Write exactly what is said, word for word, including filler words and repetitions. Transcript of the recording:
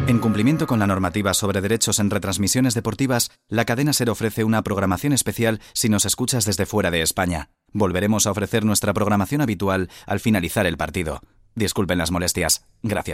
En cumplimiento con la normativa sobre derechos en retransmisiones deportivas, la cadena SER ofrece una programación especial si nos escuchas desde fuera de España. Volveremos a ofrecer nuestra programación habitual al finalizar el partido. Disculpen las molestias. Gracias.